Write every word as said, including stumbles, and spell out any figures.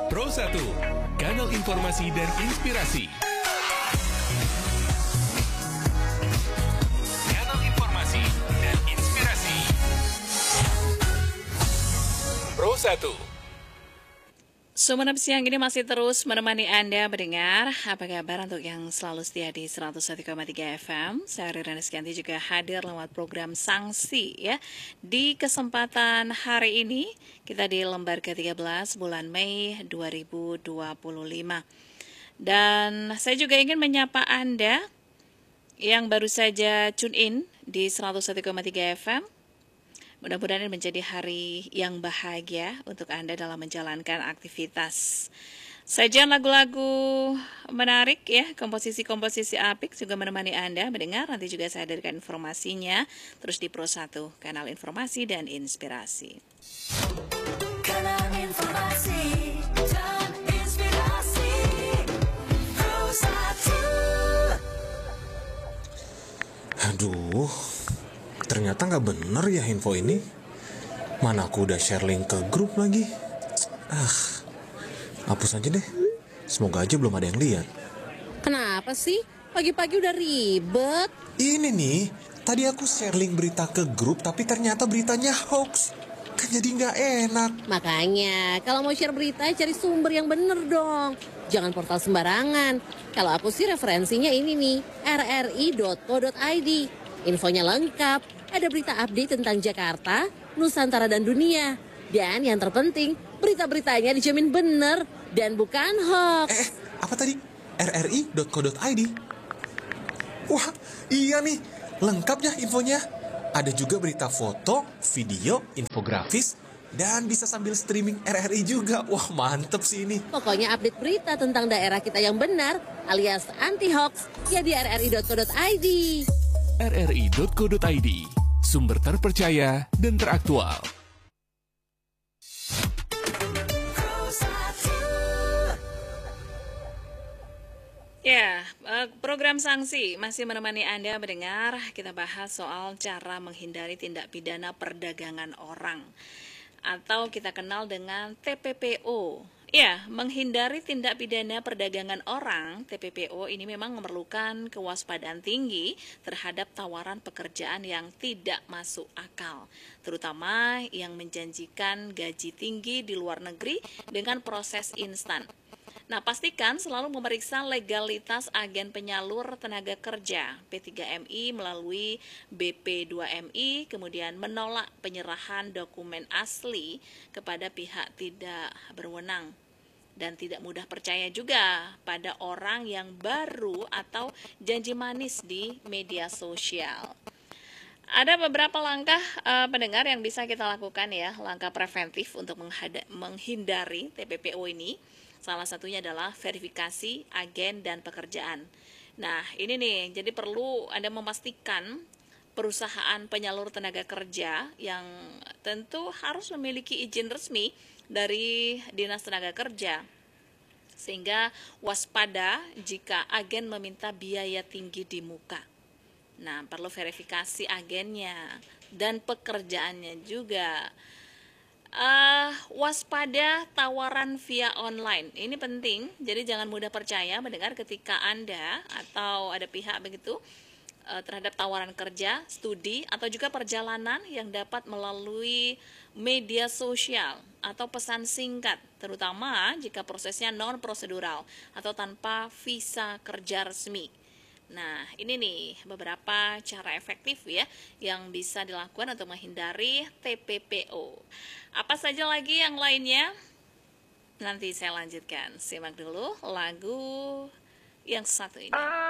Pro satu, kanal informasi dan inspirasi. Kanal informasi dan inspirasi. Pro satu. Sumenep siang ini masih terus menemani Anda mendengar apa kabar untuk yang selalu setia di seratus satu koma tiga F M. Saya Rina Rizkyanti juga hadir lewat program Sanksi ya. Di kesempatan hari ini kita di lembar ke tiga belas bulan Mei dua ribu dua puluh lima. Dan saya juga ingin menyapa Anda yang baru saja tune in di seratus satu koma tiga F M. Mudah-mudahan ini menjadi hari yang bahagia untuk Anda dalam menjalankan aktivitas. Sajian lagu-lagu menarik ya, komposisi-komposisi apik juga menemani Anda mendengar. Nanti juga saya hadirkan informasinya terus di Pro satu, kanal informasi dan inspirasi. Kanal informasi dan inspirasi Pro satu. Aduh, ternyata nggak bener ya info ini. Mana aku udah share link ke grup lagi. Ah, hapus aja deh. Semoga aja belum ada yang lihat. Kenapa sih? Pagi-pagi udah ribet. Ini nih, tadi aku share link berita ke grup, tapi ternyata beritanya hoax. Kan jadi nggak enak. Makanya, kalau mau share berita, cari sumber yang bener dong. Jangan portal sembarangan. Kalau aku sih referensinya ini nih, r r i dot co dot i d. Infonya lengkap, ada berita update tentang Jakarta, Nusantara dan dunia. Dan yang terpenting, berita-beritanya dijamin bener dan bukan hoax. Eh, eh, apa tadi? r r i dot co dot i d. Wah, iya nih, lengkap ya infonya. Ada juga berita foto, video, infografis, dan bisa sambil streaming R R I juga. Wah, mantep sih ini. Pokoknya update berita tentang daerah kita yang benar, alias anti-hoax, ya di r r i dot co dot i d. r r i dot co dot i d, sumber terpercaya dan teraktual. Ya, program Sanksi masih menemani Anda mendengar. Kita bahas soal cara menghindari tindak pidana perdagangan orang, atau kita kenal dengan T P P O. Ya, menghindari tindak pidana perdagangan orang, T P P O ini memang memerlukan kewaspadaan tinggi terhadap tawaran pekerjaan yang tidak masuk akal, terutama yang menjanjikan gaji tinggi di luar negeri dengan proses instan. Nah, pastikan selalu memeriksa legalitas agen penyalur tenaga kerja P tiga M I melalui B P dua M I, kemudian menolak penyerahan dokumen asli kepada pihak tidak berwenang. Dan tidak mudah percaya juga pada orang yang baru atau janji manis di media sosial. Ada beberapa langkah uh, pendengar yang bisa kita lakukan ya, langkah preventif untuk menghada- menghindari T P P O ini. Salah satunya adalah verifikasi agen dan pekerjaan. Nah, ini nih, jadi perlu Anda memastikan perusahaan penyalur tenaga kerja yang tentu harus memiliki izin resmi dari Dinas Tenaga Kerja. Sehingga waspada jika agen meminta biaya tinggi di muka. Nah, perlu verifikasi agennya dan pekerjaannya juga. Uh, waspada tawaran via online. Ini penting, jadi jangan mudah percaya mendengar ketika Anda atau ada pihak begitu uh, terhadap tawaran kerja, studi, atau juga perjalanan yang dapat melalui media sosial atau pesan singkat, terutama jika prosesnya non-prosedural atau tanpa visa kerja resmi. Nah, ini nih beberapa cara efektif ya yang bisa dilakukan untuk menghindari T P P O. Apa saja lagi yang lainnya? Nanti saya lanjutkan. Simak dulu lagu yang satu ini.